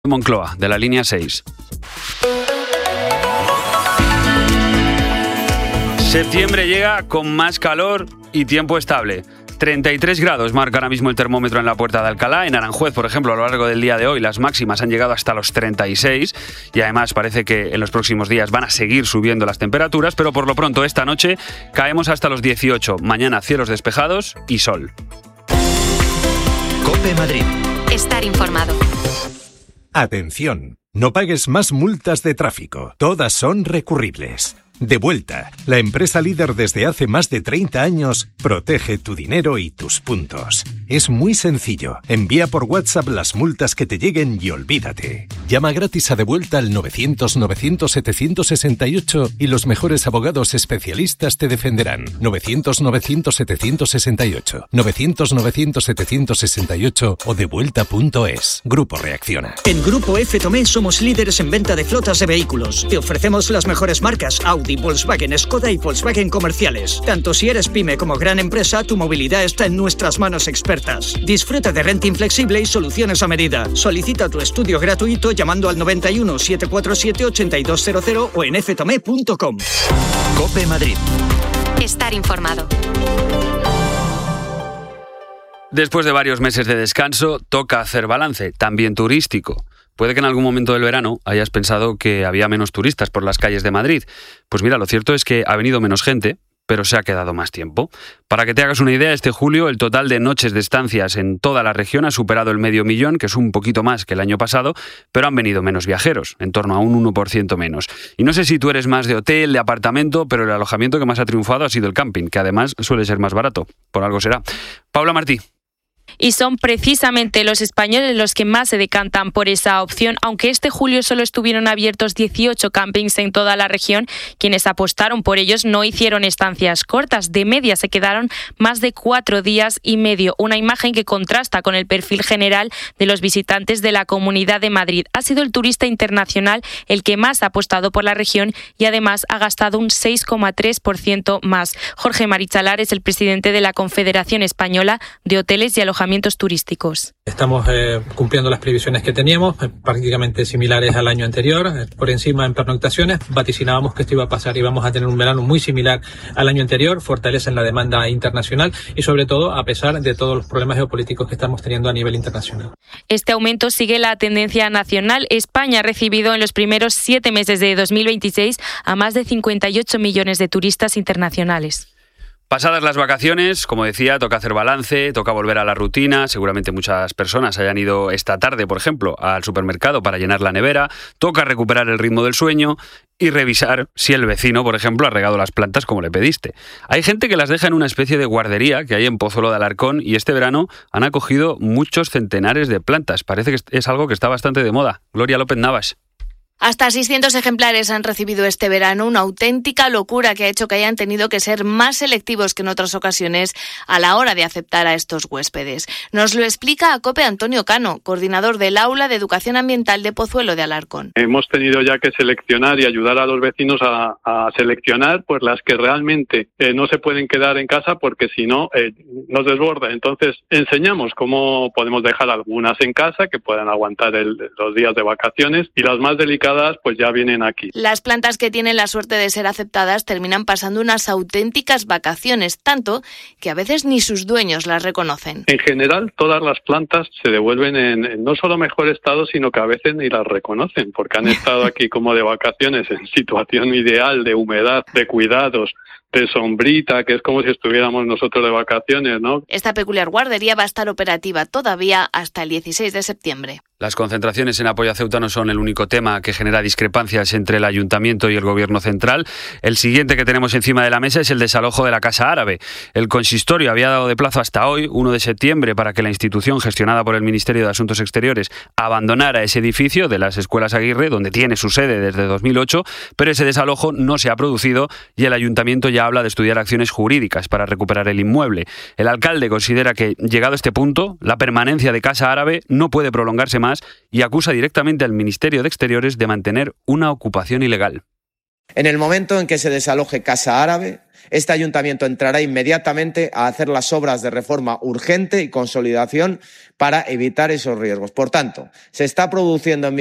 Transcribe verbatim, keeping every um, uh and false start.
Moncloa, de la línea seis. Septiembre llega con más calor y tiempo estable. treinta y tres grados marca ahora mismo el termómetro en la Puerta de Alcalá. En Aranjuez, por ejemplo, a lo largo del día de hoy las máximas han llegado hasta los treinta y seis y además parece que en los próximos días van a seguir subiendo las temperaturas, pero por lo pronto esta noche caemos hasta los dieciocho. Mañana cielos despejados y sol. COPE Madrid. Estar informado. Atención, no pagues más multas de tráfico. Todas son recurribles. Devuelta, la empresa líder desde hace más de treinta años, protege tu dinero y tus puntos. Es muy sencillo. Envía por WhatsApp las multas que te lleguen y olvídate. Llama gratis a Devuelta al novecientos novecientos setecientos sesenta y ocho y los mejores abogados especialistas te defenderán. novecientos novecientos setecientos sesenta y ocho, novecientos novecientos setecientos sesenta y ocho o devuelta punto es. Grupo Reacciona. En Grupo F Tomé somos líderes en venta de flotas de vehículos. Te ofrecemos las mejores marcas Audi, Volkswagen, Skoda y Volkswagen comerciales. Tanto si eres pyme como gran empresa, tu movilidad está en nuestras manos expertas. Disfruta de renting flexible y soluciones a medida. Solicita tu estudio gratuito llamando al noventa y uno, setecientos cuarenta y siete, ochenta y dos cero cero o en f tomé punto com. COPE Madrid. Estar informado. Después de varios meses de descanso, toca hacer balance, también turístico. Puede que en algún momento del verano hayas pensado que había menos turistas por las calles de Madrid. Pues mira, lo cierto es que ha venido menos gente, pero se ha quedado más tiempo. Para que te hagas una idea, este julio el total de noches de estancias en toda la región ha superado el medio millón, que es un poquito más que el año pasado, pero han venido menos viajeros, en torno a un uno por ciento menos. Y no sé si tú eres más de hotel, de apartamento, pero el alojamiento que más ha triunfado ha sido el camping, que además suele ser más barato. Por algo será. Paula Martí. Y son precisamente los españoles los que más se decantan por esa opción, aunque este julio solo estuvieron abiertos dieciocho campings en toda la región. Quienes apostaron por ellos no hicieron estancias cortas, de media se quedaron más de cuatro días y medio, una imagen que contrasta con el perfil general de los visitantes de la Comunidad de Madrid. Ha sido el turista internacional el que más ha apostado por la región y además ha gastado un seis coma tres por ciento más. Jorge Marichalar es el presidente de la Confederación Española de Hoteles y Alojamientos turísticos. Estamos eh, cumpliendo las previsiones que teníamos, eh, prácticamente similares al año anterior, eh, por encima en pernoctaciones. Vaticinábamos que esto iba a pasar y vamos a tener un verano muy similar al año anterior, fortaleza en la demanda internacional y sobre todo a pesar de todos los problemas geopolíticos que estamos teniendo a nivel internacional. Este aumento sigue la tendencia nacional. España ha recibido en los primeros siete meses de dos mil veintiséis a más de cincuenta y ocho millones de turistas internacionales. Pasadas las vacaciones, como decía, toca hacer balance, toca volver a la rutina. Seguramente muchas personas hayan ido esta tarde, por ejemplo, al supermercado para llenar la nevera. Toca recuperar el ritmo del sueño y revisar si el vecino, por ejemplo, ha regado las plantas como le pediste. Hay gente que las deja en una especie de guardería que hay en Pozuelo de Alarcón y este verano han acogido muchos centenares de plantas. Parece que es algo que está bastante de moda. Gloria López Navas. Hasta seiscientos ejemplares han recibido este verano, una auténtica locura que ha hecho que hayan tenido que ser más selectivos que en otras ocasiones a la hora de aceptar a estos huéspedes. Nos lo explica a COPE Antonio Cano, coordinador del Aula de Educación Ambiental de Pozuelo de Alarcón. Hemos tenido ya que seleccionar y ayudar a los vecinos a, a seleccionar pues las que realmente eh, no se pueden quedar en casa porque si no eh, nos desborda. Entonces enseñamos cómo podemos dejar algunas en casa que puedan aguantar el, los días de vacaciones y las más delicadas pues ya vienen aquí. Las plantas que tienen la suerte de ser aceptadas terminan pasando unas auténticas vacaciones, tanto que a veces ni sus dueños las reconocen. En general, todas las plantas se devuelven en, en no solo mejor estado, sino que a veces ni las reconocen, porque han estado aquí como de vacaciones en situación ideal de humedad, de cuidados, de sombrita, que es como si estuviéramos nosotros de vacaciones, ¿no? Esta peculiar guardería va a estar operativa todavía hasta el dieciséis de septiembre. Las concentraciones en apoyo a Ceuta no son el único tema que genera discrepancias entre el Ayuntamiento y el Gobierno central. El siguiente que tenemos encima de la mesa es el desalojo de la Casa Árabe. El consistorio había dado de plazo hasta hoy, uno de septiembre, para que la institución gestionada por el Ministerio de Asuntos Exteriores abandonara ese edificio de las Escuelas Aguirre, donde tiene su sede desde dos mil ocho, pero ese desalojo no se ha producido y el Ayuntamiento ya habla de estudiar acciones jurídicas para recuperar el inmueble. El alcalde considera que, llegado a este punto, la permanencia de Casa Árabe no puede prolongarse más y acusa directamente al Ministerio de Exteriores de mantener una ocupación ilegal. En el momento en que se desaloje Casa Árabe, este ayuntamiento entrará inmediatamente a hacer las obras de reforma urgente y consolidación para evitar esos riesgos. Por tanto, se está produciendo en mi